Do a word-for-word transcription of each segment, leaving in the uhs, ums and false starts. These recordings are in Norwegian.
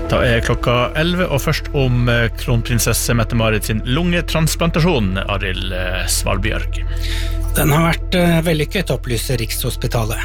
Da er klokka elleve, og først om kronprinsesse Mette-Marit sin lungetransplantasjon, Arild Svalbjørg. Den har vært vellykket, opplyser Rikshospitalet.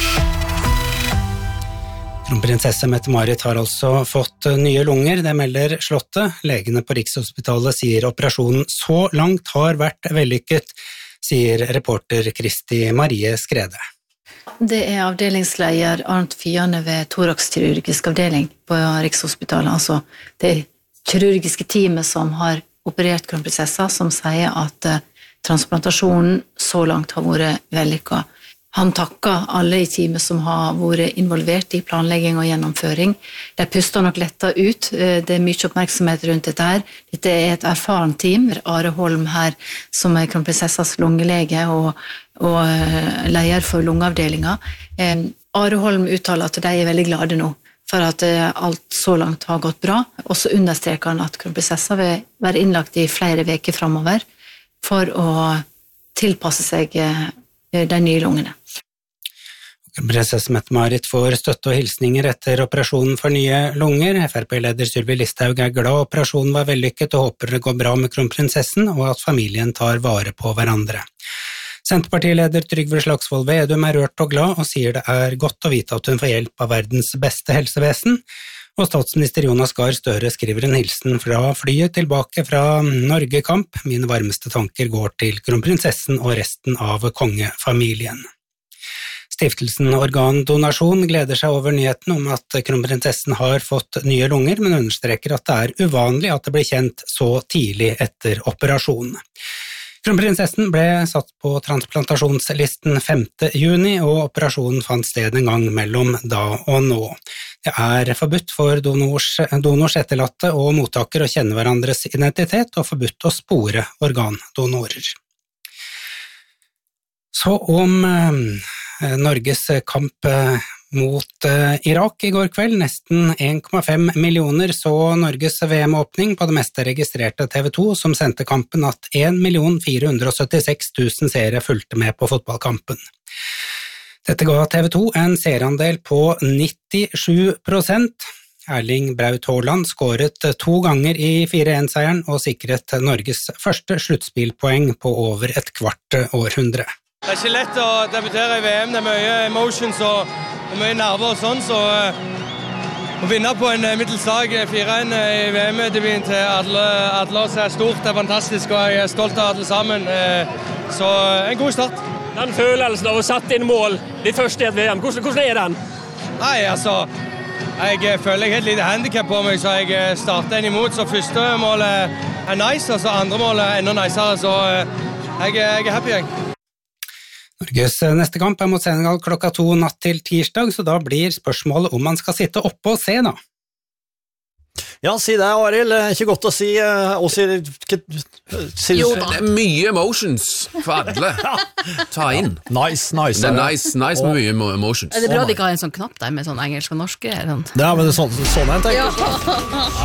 Kronprinsesse Mette-Marit har altså fått nye lunger, det melder Slottet. Legene på Rikshospitalet sier operasjonen så langt har vært vellykket, sier reporter Kristi Marie Skrede. Det er avdelingsleder Arnt Fiane ved thoraxkirurgisk avdeling på Rikshospitalet, altså det kirurgiske teamet som har operert kronprinsessa, som sier at uh, transplantasjonen så langt har vært vellykket. Han takker alle i teamet som har vært involvert i planlegging og gjennomføring. De puster nok lettet ut, det er mye oppmerksomhet rundt dette her. Dette er et erfaren team, Are Holm her, som er kronprinsessas lungelege og, og leder for lungeavdelingen. Eh, Are Holm uttaler at de er veldig glade nå, for at alt så langt har gått bra, og så understreker han at kronprinsessa vil være innlagt i flere veker fremover for å tilpasse seg de nye lungene. Prinsesse Mette-Marit får støtte og hilsninger etter operasjonen for nye lunger. F R P-leder Sylvi Listhaug er glad operasjonen var vellykket og håper det går bra med kronprinsessen og at familien tar vare på hverandre. Senterpartileder Trygve Slagsvold Vedum er rørt og glad og sier det er godt å vite at hun får hjelp av verdens beste helsevesen. Og statsminister Jonas Gahr Støre skriver en hilsen fra flyet tilbake fra Norgekamp. Mine varmeste tanker går til kronprinsessen og resten av kongefamilien. Stiftelsen Organdonasjon gleder seg over nyheten om at kronprinsessen har fått nye lunger, men understreker at det er uvanlig at det blir kjent så tidlig etter operasjonen. Kronprinsessen ble satt på transplantasjonslisten femte juni, og operasjonen fant sted en gang mellom da og nå. Det er forbudt for donors, donors etterlatte og mottaker å kjenne hverandres identitet, og forbudt å spore organdonorer. Så om eh, Norges kamp mot Irak i går kveld. Nesten en komma fem millioner så Norges V M-åpning på det meste registrerte T V to, som sendte kampen at en million fire hundre og syttiseks tusen seere fulgte med på fotballkampen. Dette ga T V to en seerandel på nittisju prosent. Erling Braut Haaland skåret to ganger i fire en seieren og sikret Norges første sluttspillpoeng på over et kvart århundre. Det er ikke lett å debutere i V M, det er mye emotions og mye nerver og sånn, så uh, å vinne på en middels lag fire en i V M-debuten til alle, alle oss er stort, det er fantastisk, og jeg er stolt av alle sammen, uh, så en god start. Den følelsen av å sette inn mål, ditt første i et V M, hvordan, hvordan er den? Nei, altså, jeg føler jeg har et lite handicap på meg, så jeg starter en imot, så første målet er nice, og så andre målet er enda nicere, så uh, jeg, jeg er happy, jeg. Norges neste kamp er mot Senegal klokka to natt til tirsdag, så da blir spørsmålet om man skal sitte oppe og se da. Ja, si det, Arild. Ikke godt å si. Og si, si jo, det er mye emotions for alle. Ta inn. Nice, nice. Det er nice, nice med mye emotions. Er det bra de ikke har en sånn knapp der med sånn engelsk og norsk? Sånn. Ja, men det er sånn, sånn en tenker. Ja.